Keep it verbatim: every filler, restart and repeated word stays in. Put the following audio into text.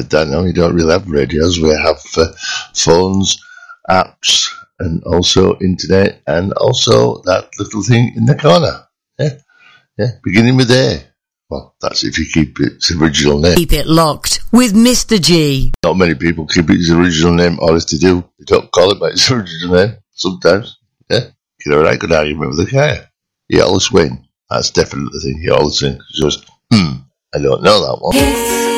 said that, no, we don't really have radios. We have uh, phones, apps, and also internet, and also that little thing in the corner. Yeah, yeah, beginning with A. Well, that's if you keep its original name. Keep it locked with Mister G. Not many people keep its original name, or if they do, they don't call it by its original name. Sometimes, yeah. You know, I could argument with the guy. He always win. That's definitely the thing. He always wins. He goes, hmm, I don't know that one.